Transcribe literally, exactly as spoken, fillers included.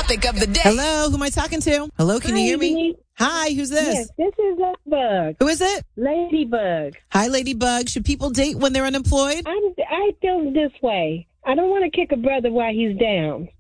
topic of the day. Hello, who am I talking to? Hello, can Hi, you hear me? Denise. Hi, who's this? Yes, this is Ladybug. Who is it? Ladybug. Hi, Ladybug. Should people date when they're unemployed? I'm, I feel this way. I don't want to kick a brother while he's down.